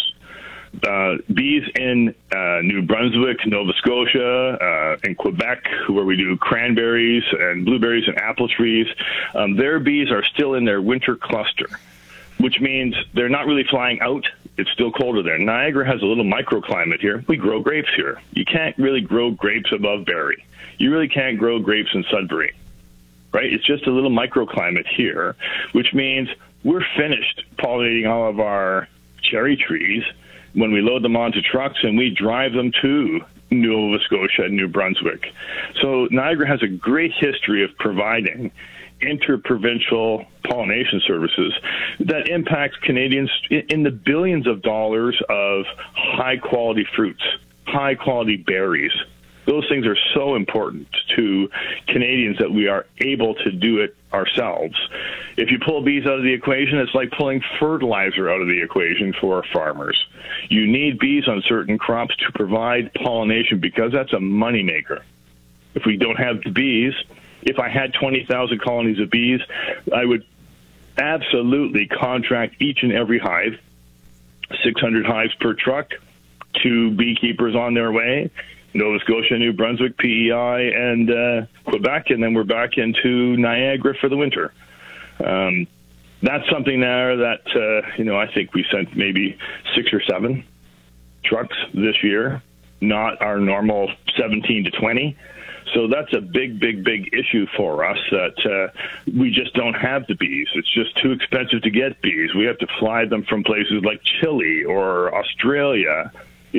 S28: Bees in New Brunswick, Nova Scotia, in Quebec, where we do cranberries and blueberries and apple trees, their bees are still in their winter cluster, which means they're not really flying out. It's still colder there. Niagara has a little microclimate here. We grow grapes here. You can't really grow grapes above Barrie. You really can't grow grapes in Sudbury, right? It's just a little microclimate here, which means we're finished pollinating all of our cherry trees when we load them onto trucks and we drive them to Nova Scotia and New Brunswick. So Niagara has a great history of providing interprovincial pollination services that impacts Canadians in the billions of dollars of high-quality fruits, high-quality berries. Those things are so important to Canadians that we are able to do it ourselves. If you pull bees out of the equation, it's like pulling fertilizer out of the equation for our farmers. You need bees on certain crops to provide pollination because that's a moneymaker. If we don't have the bees, if I had 20,000 colonies of bees, I would absolutely contract each and every hive, 600 hives per truck, 2 beekeepers on their way, Nova Scotia, New Brunswick, PEI, and Quebec, and then we're back into Niagara for the winter. That's something there that, I think we sent maybe 6 or 7 trucks this year, not our normal 17 to 20. So that's a big, big, big issue for us that we just don't have the bees. It's just too expensive to get bees. We have to fly them from places like Chile or Australia.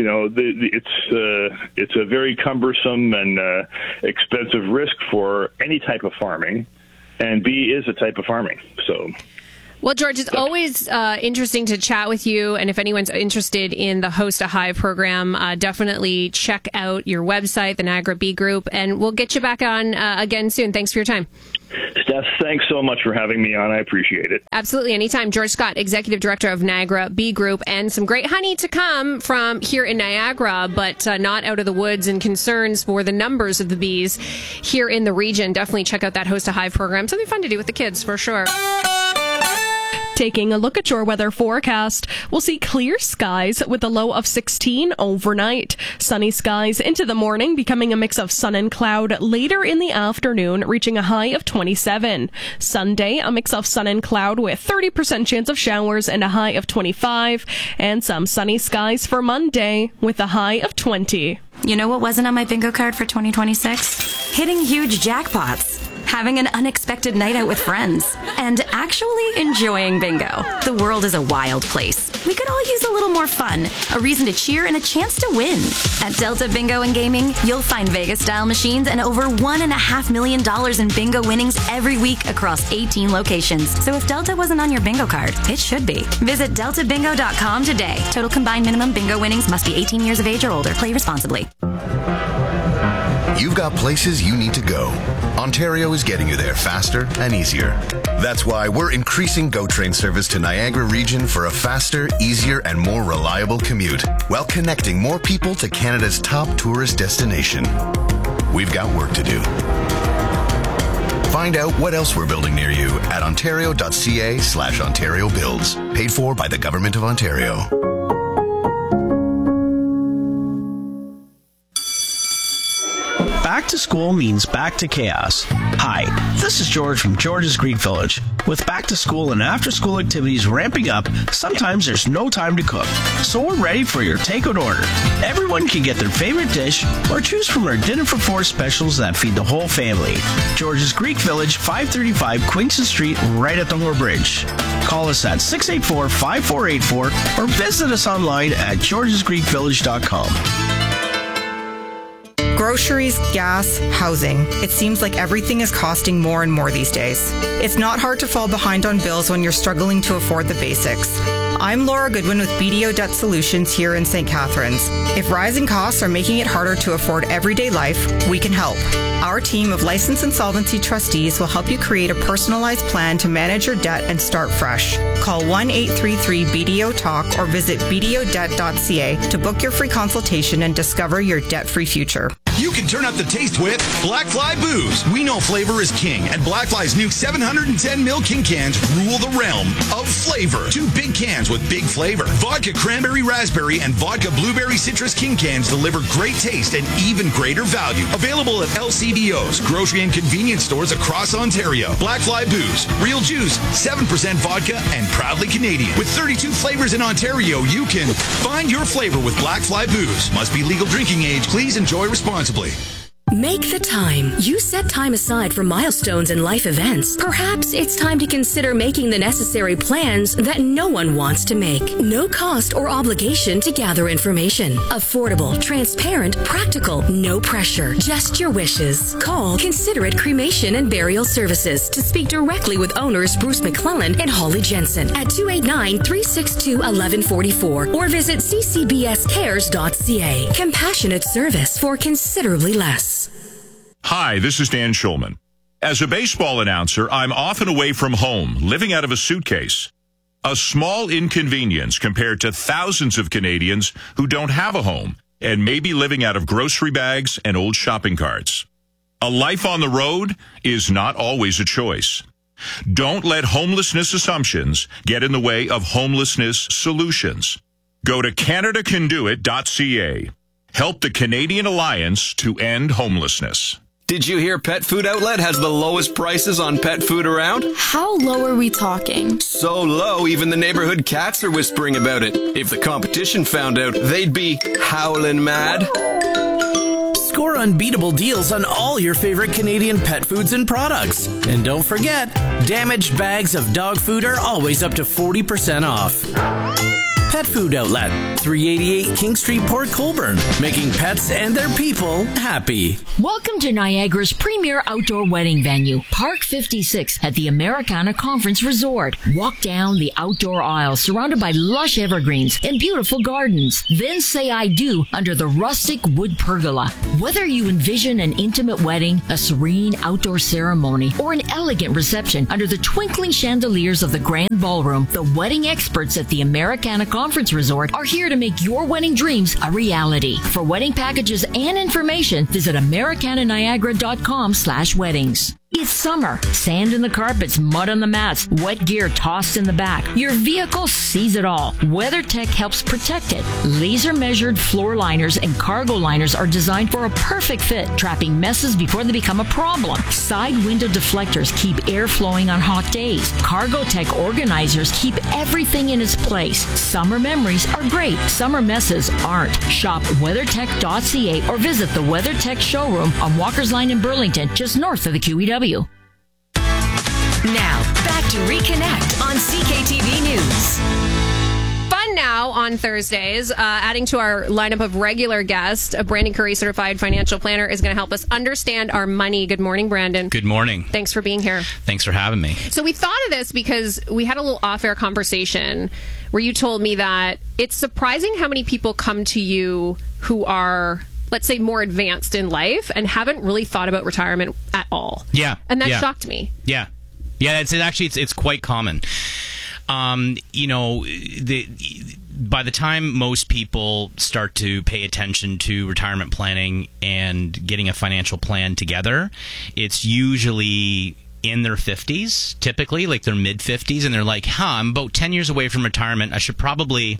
S28: It's a very cumbersome and expensive risk for any type of farming, and bee is a type of farming. So.
S16: Well, George, it's always interesting to chat with you. And if anyone's interested in the Host a Hive program, definitely check out your website, the Niagara Bee Group, and we'll get you back on again soon. Thanks for your time.
S28: Steph, thanks so much for having me on. I appreciate it.
S16: Absolutely. Anytime. George Scott, Executive Director of Niagara Bee Group, and some great honey to come from here in Niagara, but not out of the woods, and concerns for the numbers of the bees here in the region. Definitely check out that Host a Hive program. Something fun to do with the kids, for sure.
S15: Taking a look at your weather forecast, we'll see clear skies with a low of 16 overnight. Sunny skies into the morning, becoming a mix of sun and cloud later in the afternoon, reaching a high of 27. Sunday, a mix of sun and cloud with 30% chance of showers and a high of 25. And some sunny skies for Monday with a high of 20.
S6: You know what wasn't on my bingo card for 2026? Hitting huge jackpots, having an unexpected night out with friends, and actually enjoying bingo. The world is a wild place. We could all use a little more fun, a reason to cheer, and a chance to win. At Delta Bingo and Gaming, you'll find Vegas-style machines and over $1.5 million in bingo winnings every week across 18 locations. So if Delta wasn't on your bingo card, it should be. Visit deltabingo.com today. Total combined minimum bingo winnings must be 18 years of age or older. Play responsibly.
S18: You've got places you need to go. Ontario is getting you there faster and easier. That's why we're increasing GO Train service to Niagara region for a faster, easier, and more reliable commute, while connecting more people to Canada's top tourist destination. We've got work to do. Find out what else we're building near you at ontario.ca/Ontario Builds. Paid for by the Government of Ontario.
S7: Back to school means back to chaos. Hi, this is George from George's Greek Village. With back to school and after school activities ramping up, sometimes there's no time to cook. So we're ready for your takeout order. Everyone can get their favorite dish or choose from our Dinner for Four specials that feed the whole family. George's Greek Village, 535 Queenston Street, right at the Moore Bridge. Call us at 684-5484 or visit us online at georgesgreekvillage.com.
S8: Groceries, gas, housing. It seems like everything is costing more and more these days. It's not hard to fall behind on bills when you're struggling to afford the basics. I'm Laura Goodwin with BDO Debt Solutions here in St. Catharines. If rising costs are making it harder to afford everyday life, we can help. Our team of licensed insolvency trustees will help you create a personalized plan to manage your debt and start fresh. Call 1-833-BDO-TALK or visit bdodebt.ca to book your free consultation and discover your debt-free future.
S20: You can turn up the taste with Blackfly Booze. We know flavor is king, and Blackfly's new 710 ml King cans rule the realm of flavor. 2 big cans with big flavor. Vodka Cranberry Raspberry and Vodka Blueberry Citrus King cans deliver great taste and even greater value. Available at LCBOs, grocery and convenience stores across Ontario. Blackfly Booze. Real juice, 7% vodka, and proudly Canadian. With 32 flavors in Ontario, you can find your flavor with Blackfly Booze. Must be legal drinking age. Please enjoy responsibly.
S1: Make the time. You set time aside for milestones and life events. Perhaps it's time to consider making the necessary plans that no one wants to make. No cost or obligation to gather information. Affordable, transparent, practical, no pressure. Just your wishes. Call Considerate Cremation and Burial Services to speak directly with owners Bruce McClellan and Holly Jensen at 289-362-1144 or visit ccbscares.ca. Compassionate service for considerably less.
S9: Hi, this is Dan Schulman. As a baseball announcer, I'm often away from home, living out of a suitcase. A small inconvenience compared to thousands of Canadians who don't have a home and may be living out of grocery bags and old shopping carts. A life on the road is not always a choice. Don't let homelessness assumptions get in the way of homelessness solutions. Go to CanadaCanDoIt.ca. Help the Canadian Alliance to End Homelessness.
S22: Did you hear Pet Food Outlet has the lowest prices on pet food around?
S23: How low are we talking?
S22: So low, even the neighborhood cats are whispering about it. If the competition found out, they'd be howling mad.
S24: Score unbeatable deals on all your favorite Canadian pet foods and products. And don't forget, damaged bags of dog food are always up to 40% off. Pet Food Outlet, 388 King Street, Port Colborne, making pets and their people happy.
S26: Welcome to Niagara's premier outdoor wedding venue, Park 56 at the Americana Conference Resort. Walk down the outdoor aisle surrounded by lush evergreens and beautiful gardens. Then say I do under the rustic wood pergola. Whether you envision an intimate wedding, a serene outdoor ceremony, or an elegant reception under the twinkling chandeliers of the grand ballroom, the wedding experts at the Americana Conference Resort are here to make your wedding dreams a reality. For wedding packages and information, visit americananiagara.com/weddings. It's summer. Sand in the carpets, mud on the mats, wet gear tossed in the back. Your vehicle sees it all. WeatherTech helps protect it. Laser-measured floor liners and cargo liners are designed for a perfect fit, trapping messes before they become a problem. Side window deflectors keep air flowing on hot days. Cargotech organizers keep everything in its place. Summer memories are great. Summer messes aren't. Shop WeatherTech.ca or visit the WeatherTech showroom on Walker's Line in Burlington, just north of the QEW.
S1: Now, back to Reconnect on CKTV News.
S16: Fun now on Thursdays, adding to our lineup of regular guests, a Brandon Curry certified financial planner is going to help us understand our money. Good morning, Brandon.
S2: Good morning.
S16: Thanks for being here.
S2: Thanks for having me.
S16: So we thought of this because we had a little off-air conversation where you told me that it's surprising how many people come to you who are, let's say, more advanced in life and haven't really thought about retirement at all.
S2: Yeah.
S16: And that shocked me.
S2: Yeah. Yeah, it's quite common. By the time most people start to pay attention to retirement planning and getting a financial plan together, it's usually in their 50s, typically, like their mid-50s, and they're like, I'm about 10 years away from retirement. I should probably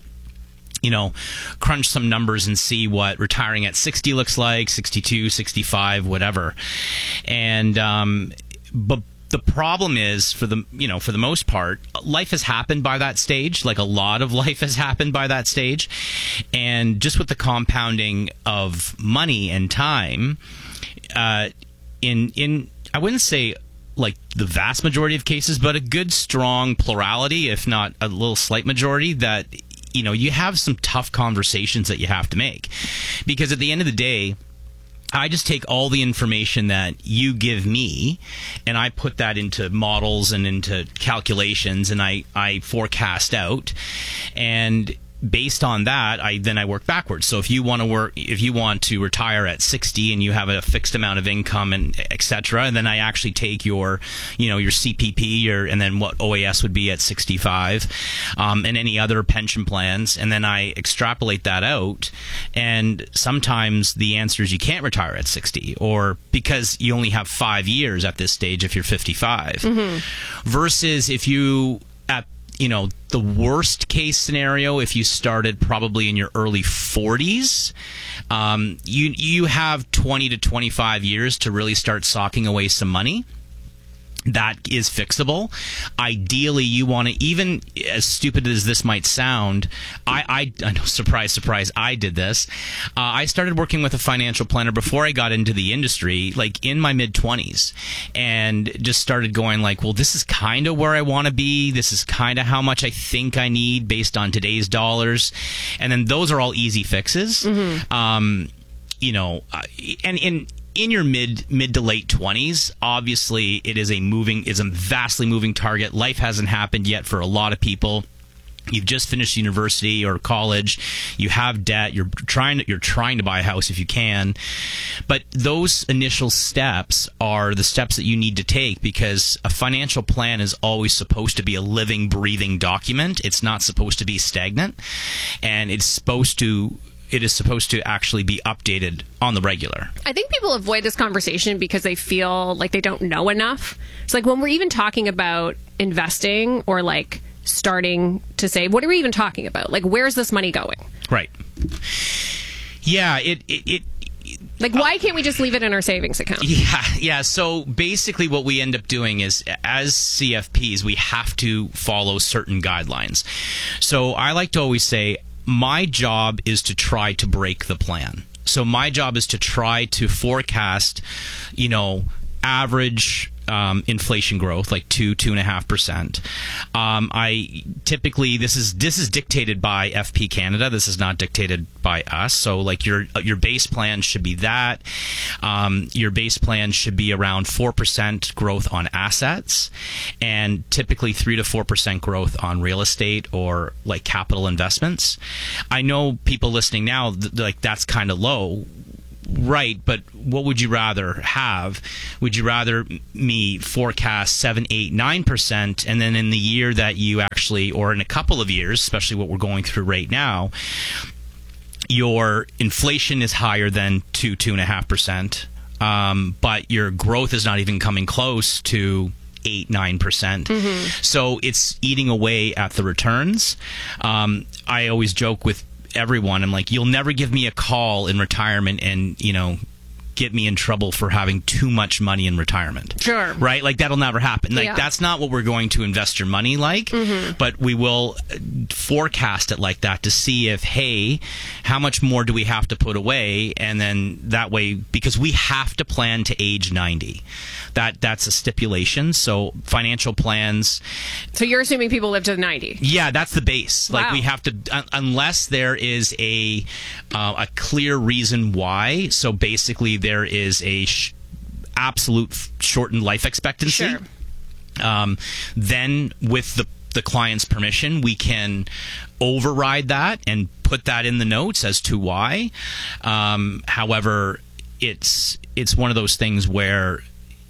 S2: crunch some numbers and see what retiring at 60 looks like, 62, 65, whatever. And but the problem is, for the most part, life has happened by that stage. Like, a lot of life has happened by that stage. And just with the compounding of money and time, I wouldn't say like the vast majority of cases, but a good strong plurality, if not a little slight majority, that you have some tough conversations that you have to make. Because at the end of the day, I just take all the information that you give me and I put that into models and into calculations, and I forecast out, and based on that, I work backwards. So if you want to retire at 60 and you have a fixed amount of income and etc., and then I actually take your CPP and then what OAS would be at 65, and any other pension plans, and then I extrapolate that out. And sometimes the answer is you can't retire at 60, or because you only have 5 years at this stage if you're 55, versus if you the worst case scenario, if you started probably in your early 40s, you have 20 to 25 years to really start socking away some money. That is fixable. Ideally, you want to, even as stupid as this might sound, I know, surprise, I did this. I started working with a financial planner before I got into the industry, like in my mid-20s, and just started going like, well, this is kind of where I want to be. This is kind of how much I think I need based on today's dollars. And then those are all easy fixes. And in your mid to late 20s, obviously it is a vastly moving target. Life hasn't happened yet for a lot of people. You've just finished university or college. You have debt. You're trying to buy a house if you can. But those initial steps are the steps that you need to take, because a financial plan is always supposed to be a living, breathing document. It's not supposed to be stagnant, and it's supposed to it is supposed to actually be updated on the regular.
S16: I think people avoid this conversation because they feel like they don't know enough. It's like when we're even talking about investing or like starting to save, what are we even talking about? Like, where's this money going?
S2: Right. Yeah,
S16: like, why can't we just leave it in our savings account?
S2: Yeah. So basically what we end up doing is, as CFPs, we have to follow certain guidelines. So I like to always say, my job is to try to break the plan. So my job is to try to forecast, average inflation growth, like 2.5%. I typically, this is dictated by FP Canada. This is not dictated by us. So like your base plan should be that. Your base plan should be around 4% growth on assets, and typically 3 to 4% growth on real estate or like capital investments. I know people listening now, like that's kind of low. Right, but what would you rather have? Would you rather me forecast 7, 8, 9%, and then in the year that you actually, or in a couple of years, especially what we're going through right now, your inflation is higher than 2.5%, but your growth is not even coming close to 8, 9%. So it's eating away at the returns. I always joke with everyone, I'm like, you'll never give me a call in retirement and get me in trouble for having too much money in retirement.
S16: Sure.
S2: Right? Like, that'll never happen. Like, that's not what we're going to invest your money like, but we will forecast it like that to see if, hey, how much more do we have to put away? And then that way, because we have to plan to age 90. That's a stipulation. So financial plans.
S16: So you're assuming people live to 90?
S2: Yeah, that's the base.
S16: Wow.
S2: Like, we have to, unless there is a clear reason why. So basically, there is a absolute shortened life expectancy.
S16: Sure.
S2: Then with the client's permission, we can override that and put that in the notes as to why. However, it's one of those things where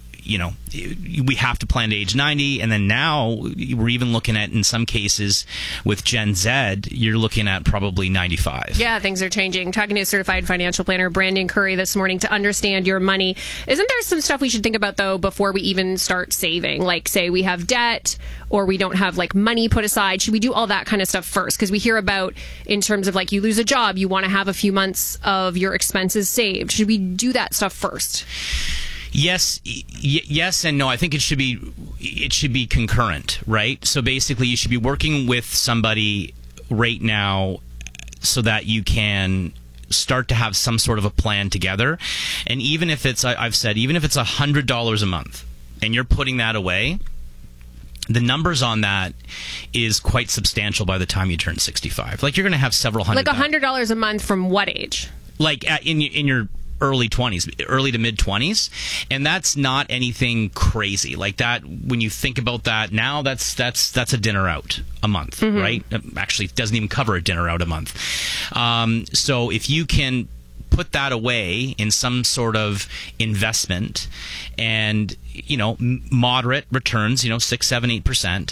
S2: we have to plan to age 90, and then now we're even looking at, in some cases with Gen Z, you're looking at probably 95.
S16: Yeah, things are changing. Talking to a certified financial planner, Brandon Curry, this morning to understand your money. Isn't there some stuff we should think about, though, before we even start saving? Like, say we have debt or we don't have like money put aside. Should we do all that kind of stuff first? Because we hear about, in terms of like, you lose a job, you want to have a few months of your expenses saved. Should we do that stuff first?
S2: Yes and no. I think it should be concurrent, right? So basically, you should be working with somebody right now so that you can start to have some sort of a plan together. And even if it's, I've said, even if it's $100 a month and you're putting that away, the numbers on that is quite substantial by the time you turn 65. Like, you're going to have several hundred.
S16: Like $100 a month from what age?
S2: Like in your early 20s, early to mid 20s, and that's not anything crazy like that. When you think about that now, that's a dinner out a month, right? Actually, it doesn't even cover a dinner out a month. So if you can put that away in some sort of investment and moderate returns, 6, 7, 8%,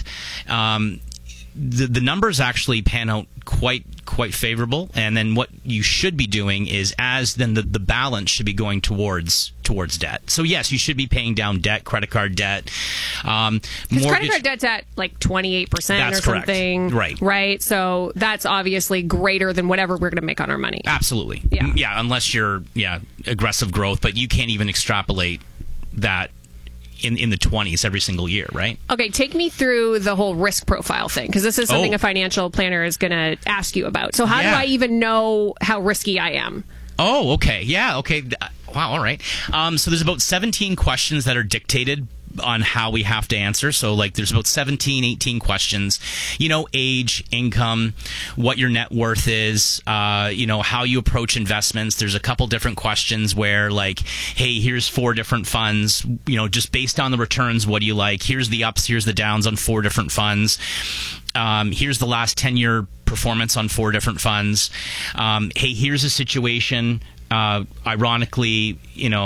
S2: the numbers actually pan out quite favorable. And then what you should be doing is, the balance should be going towards debt. So yes, you should be paying down debt, credit card debt.
S16: Because credit card debt's at like 28%
S2: that's
S16: or something.
S2: Correct.
S16: Right. So that's obviously greater than whatever we're going to make on our money.
S2: Absolutely. Yeah. Unless you're aggressive growth, but you can't even extrapolate that in the 20s every single year, right?
S16: Okay, take me through the whole risk profile thing, because this is something a financial planner is going to ask you about. So how do I even know how risky I am?
S2: Oh, okay. Yeah, okay. Wow, all right. So there's about 17 questions that are dictated on how we have to answer. So like there's about 17, 18 questions, age, income, what your net worth is, how you approach investments. There's a couple different questions where like, hey, here's 4 different funds, just based on the returns, what do you like? Here's the ups, here's the downs on 4 different funds. Here's the last 10-year performance on 4 different funds. Hey, here's a situation, ironically,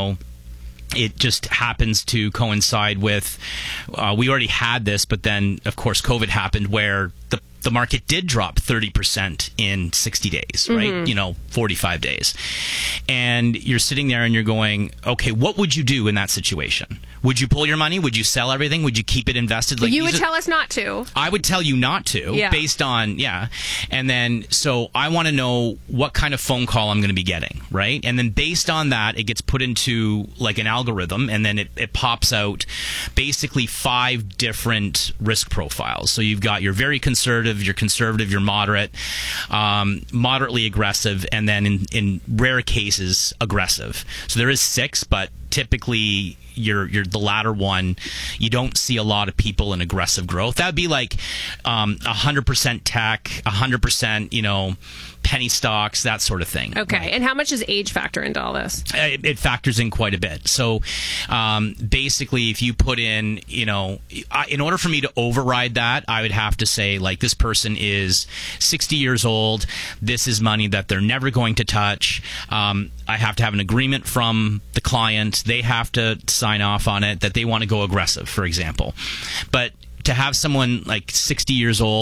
S2: it just happens to coincide with, we already had this, but then, of course, COVID happened where the market did drop 30% in 60 days, right? 45 days. And you're sitting there and you're going, okay, what would you do in that situation? Would you pull your money? Would you sell everything? Would you keep it invested?
S16: You would tell us not to.
S2: I would tell you not to, based on, And then, so I want to know what kind of phone call I'm going to be getting, right? And then based on that, it gets put into like an algorithm, and then it pops out basically 5 different risk profiles. So you've got your very conservative, your moderate, moderately aggressive, and then in rare cases, aggressive. So there is 6, but typically you're the latter one. You don't see a lot of people in aggressive growth. That would be like 100% tech, 100%, penny stocks, that sort of thing.
S16: Okay.
S2: Right.
S16: And how much does age factor into all this?
S2: It factors in quite a bit. So basically, if you put in, in order for me to override that, I would have to say, like, this person is 60 years old. This is money that they're never going to touch. I have to have an agreement from the client. They have to sign off on it that they want to go aggressive, for example. But to have someone like 60 years old